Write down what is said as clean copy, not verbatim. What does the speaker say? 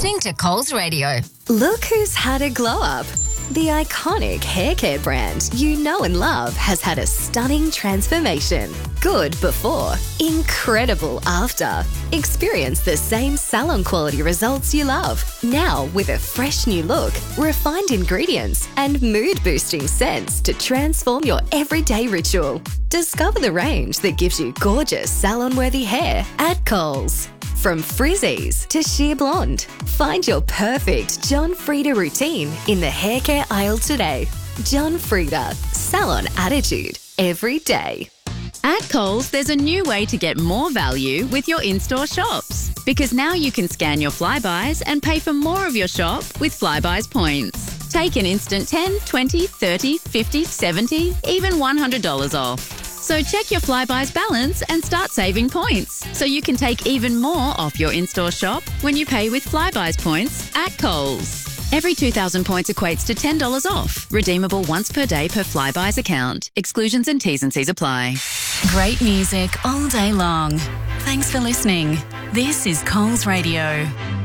listening to Coles Radio. Look who's had a glow up. The iconic hair care brand you know and love has had a stunning transformation. Good before, incredible after. Experience the same salon quality results you love. Now with a fresh new look, refined ingredients, and mood boosting scents to transform your everyday ritual. Discover the range that gives you gorgeous salon-worthy hair at Coles. From frizzies to sheer blonde, find your perfect John Frieda routine in the hair care aisle today. John Frieda, salon attitude every day. At Coles, there's a new way to get more value with your in-store shops. Because now you can scan your Flybuys and pay for more of your shop with Flybuys points. Take an instant $10, $20, $30, $50, $70, even $100 off. So check your Flybuys balance and start saving points so you can take even more off your in-store shop when you pay with Flybuys points at Coles. Every 2,000 points equates to $10 off. Redeemable once per day per Flybuys account. Exclusions and T's and C's apply. Great music all day long. Thanks for listening. This is Coles Radio.